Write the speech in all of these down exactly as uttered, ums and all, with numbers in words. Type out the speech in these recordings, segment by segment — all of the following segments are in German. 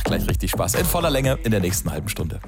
gleich richtig Spaß. In voller Länge in der nächsten halben Stunde.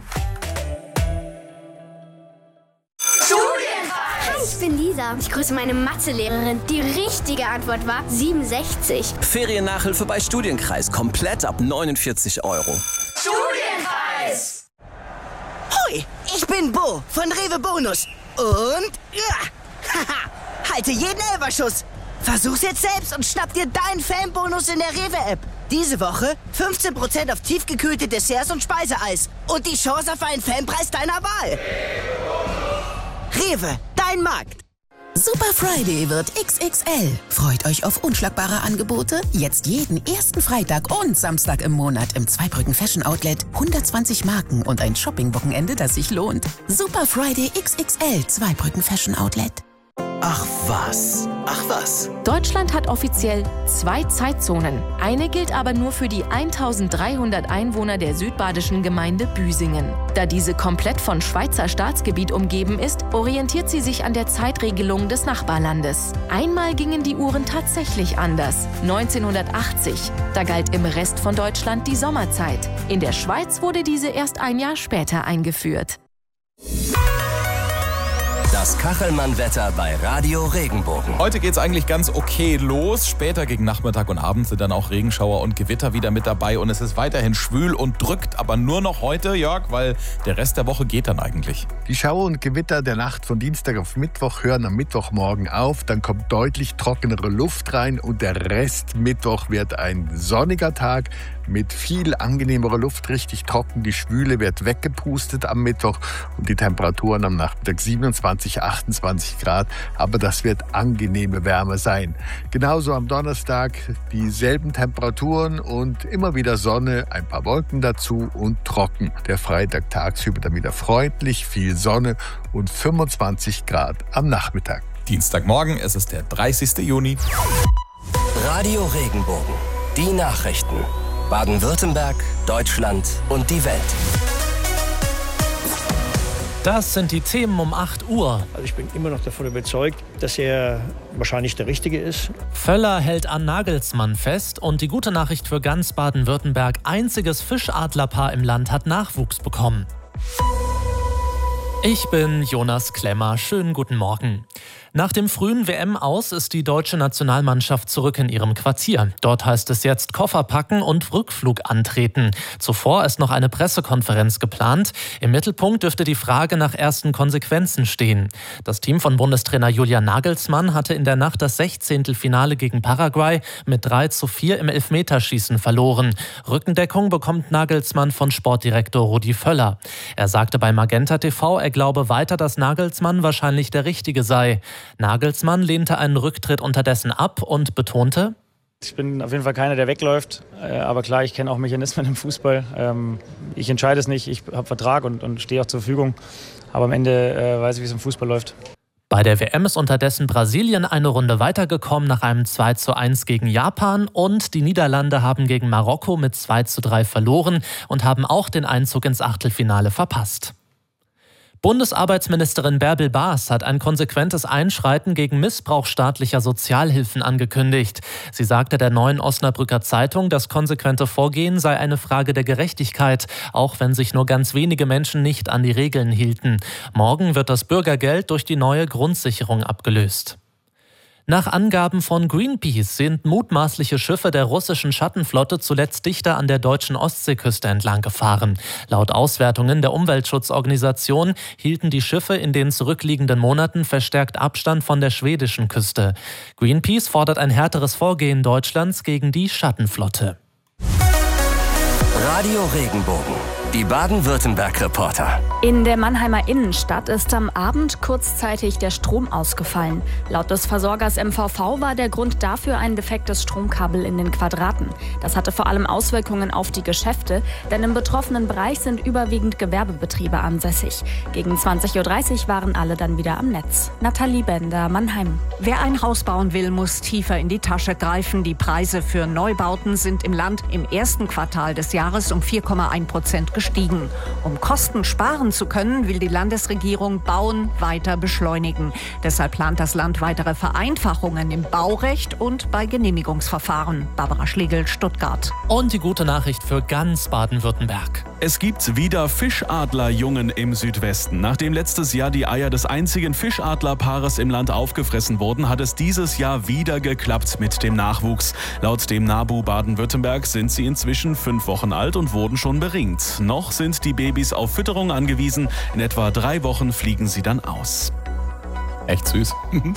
Ich bin Lisa. Ich grüße meine Mathelehrerin. Die richtige Antwort war siebenundsechzig. Feriennachhilfe bei Studienkreis. Komplett ab neunundvierzig Euro. Studienkreis! Hoi, ich bin Bo von Rewe Bonus. Und... Ja, haha, halte jeden Elferschuss. Versuch's jetzt selbst und schnapp dir deinen Fanbonus in der Rewe-App. Diese Woche fünfzehn Prozent auf tiefgekühlte Desserts und Speiseeis. Und die Chance auf einen Fanpreis deiner Wahl. Rewe, dein Markt. Super Friday wird X X L. Freut euch auf unschlagbare Angebote. Jetzt jeden ersten Freitag und Samstag im Monat im Zweibrücken Fashion Outlet. hundertzwanzig Marken und ein Shopping-Wochenende, das sich lohnt. Super Friday X X L, Zweibrücken Fashion Outlet. Ach was, ach was. Deutschland hat offiziell zwei Zeitzonen. Eine gilt aber nur für die eintausenddreihundert Einwohner der südbadischen Gemeinde Büsingen. Da diese komplett von Schweizer Staatsgebiet umgeben ist, orientiert sie sich an der Zeitregelung des Nachbarlandes. Einmal gingen die Uhren tatsächlich anders. neunzehnhundertachtzig. Da galt im Rest von Deutschland die Sommerzeit. In der Schweiz wurde diese erst ein Jahr später eingeführt. Das Kachelmann-Wetter bei Radio Regenbogen. Heute geht's eigentlich ganz okay los. Später gegen Nachmittag und Abend sind dann auch Regenschauer und Gewitter wieder mit dabei. Und es ist weiterhin schwül und drückt, aber nur noch heute, Jörg, weil der Rest der Woche geht dann eigentlich. Die Schauer und Gewitter der Nacht von Dienstag auf Mittwoch hören am Mittwochmorgen auf. Dann kommt deutlich trockenere Luft rein und der Rest Mittwoch wird ein sonniger Tag mit viel angenehmerer Luft, richtig trocken. Die Schwüle wird weggepustet am Mittwoch und die Temperaturen am Nachmittag siebenundzwanzig, achtundzwanzig Grad. Aber das wird angenehme Wärme sein. Genauso am Donnerstag dieselben Temperaturen und immer wieder Sonne, ein paar Wolken dazu und trocken. Der Freitag tagsüber dann wieder freundlich, viel Sonne und fünfundzwanzig Grad am Nachmittag. Dienstagmorgen, es ist der dreißigsten Juni. Radio Regenbogen. Die Nachrichten. Baden-Württemberg, Deutschland und die Welt. Das sind die Themen um acht Uhr. Also ich bin immer noch davon überzeugt, dass er wahrscheinlich der Richtige ist. Völler hält an Nagelsmann fest und die gute Nachricht für ganz Baden-Württemberg: einziges Fischadlerpaar im Land hat Nachwuchs bekommen. Ich bin Jonas Klemmer. Schönen guten Morgen. Nach dem frühen W M-Aus ist die deutsche Nationalmannschaft zurück in ihrem Quartier. Dort heißt es jetzt Koffer packen und Rückflug antreten. Zuvor ist noch eine Pressekonferenz geplant. Im Mittelpunkt dürfte die Frage nach ersten Konsequenzen stehen. Das Team von Bundestrainer Julian Nagelsmann hatte in der Nacht das Sechzehntelfinale gegen Paraguay mit drei zu vier im Elfmeterschießen verloren. Rückendeckung bekommt Nagelsmann von Sportdirektor Rudi Völler. Er sagte bei Magenta T V, er glaube weiter, dass Nagelsmann wahrscheinlich der Richtige sei. Nagelsmann lehnte einen Rücktritt unterdessen ab und betonte: Ich bin auf jeden Fall keiner, der wegläuft. Aber klar, ich kenne auch Mechanismen im Fußball. Ich entscheide es nicht, ich habe Vertrag und, und stehe auch zur Verfügung. Aber am Ende weiß ich, wie es im Fußball läuft. Bei der W M ist unterdessen Brasilien eine Runde weitergekommen nach einem zwei zu eins gegen Japan und die Niederlande haben gegen Marokko mit zwei zu drei verloren und haben auch den Einzug ins Achtelfinale verpasst. Bundesarbeitsministerin Bärbel Baas hat ein konsequentes Einschreiten gegen Missbrauch staatlicher Sozialhilfen angekündigt. Sie sagte der Neuen Osnabrücker Zeitung, das konsequente Vorgehen sei eine Frage der Gerechtigkeit, auch wenn sich nur ganz wenige Menschen nicht an die Regeln hielten. Morgen wird das Bürgergeld durch die neue Grundsicherung abgelöst. Nach Angaben von Greenpeace sind mutmaßliche Schiffe der russischen Schattenflotte zuletzt dichter an der deutschen Ostseeküste entlang gefahren. Laut Auswertungen der Umweltschutzorganisation hielten die Schiffe in den zurückliegenden Monaten verstärkt Abstand von der schwedischen Küste. Greenpeace fordert ein härteres Vorgehen Deutschlands gegen die Schattenflotte. Radio Regenbogen. Die Baden-Württemberg-Reporter. In der Mannheimer Innenstadt ist am Abend kurzzeitig der Strom ausgefallen. Laut des Versorgers M V V war der Grund dafür ein defektes Stromkabel in den Quadraten. Das hatte vor allem Auswirkungen auf die Geschäfte, denn im betroffenen Bereich sind überwiegend Gewerbebetriebe ansässig. Gegen zwanzig Uhr dreißig waren alle dann wieder am Netz. Nathalie Bender, Mannheim. Wer ein Haus bauen will, muss tiefer in die Tasche greifen. Die Preise für Neubauten sind im Land im ersten Quartal des Jahres um vier Komma eins Prozent gestiegen. gestiegen. Um Kosten sparen zu können, will die Landesregierung Bauen weiter beschleunigen. Deshalb plant das Land weitere Vereinfachungen im Baurecht und bei Genehmigungsverfahren. Barbara Schlegel, Stuttgart. Und die gute Nachricht für ganz Baden-Württemberg. Es gibt wieder Fischadlerjungen im Südwesten. Nachdem letztes Jahr die Eier des einzigen Fischadlerpaares im Land aufgefressen wurden, hat es dieses Jahr wieder geklappt mit dem Nachwuchs. Laut dem NABU Baden-Württemberg sind sie inzwischen fünf Wochen alt und wurden schon beringt. Noch sind die Babys auf Fütterung angewiesen. In etwa drei Wochen fliegen sie dann aus. Echt süß.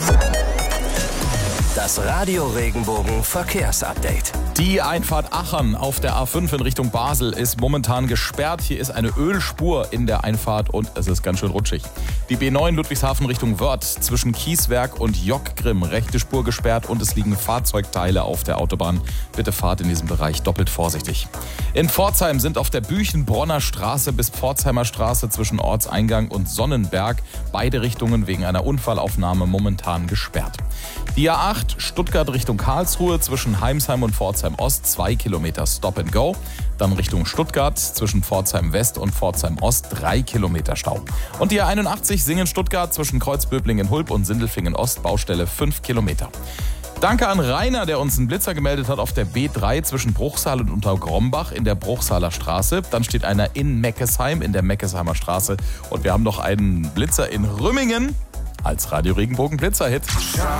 Das Radio Regenbogen Verkehrsupdate. Die Einfahrt Achern auf der A fünf in Richtung Basel ist momentan gesperrt. Hier ist eine Ölspur in der Einfahrt und es ist ganz schön rutschig. Die B neun Ludwigshafen Richtung Wörth zwischen Kieswerk und Jockgrimm, rechte Spur gesperrt und es liegen Fahrzeugteile auf der Autobahn. Bitte fahrt in diesem Bereich doppelt vorsichtig. In Pforzheim sind auf der Büchenbronner Straße bis Pforzheimer Straße zwischen Ortseingang und Sonnenberg beide Richtungen wegen einer Unfallaufnahme momentan gesperrt. Die A acht Stuttgart Richtung Karlsruhe zwischen Heimsheim und Pforzheim Ost zwei Kilometer Stop and Go. Dann Richtung Stuttgart zwischen Pforzheim West und Pforzheim Ost drei Kilometer Stau. Und die A einundachtzig Singen-Stuttgart zwischen Kreuzböblingen-Hulb und Sindelfingen Ost Baustelle fünf Kilometer. Danke an Rainer, der uns einen Blitzer gemeldet hat auf der B drei zwischen Bruchsal und Untergrombach in der Bruchsaler Straße. Dann steht einer in Meckesheim in der Meckesheimer Straße. Und wir haben noch einen Blitzer in Rümmingen als Radio Regenbogen Blitzer-Hit.